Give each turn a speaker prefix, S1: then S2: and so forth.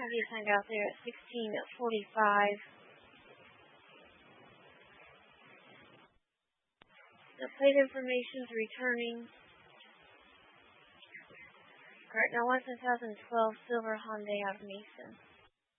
S1: have you signed out there at 16:45. The plate information's returning. Correct, now 1012 Silver Hyundai out of Mason.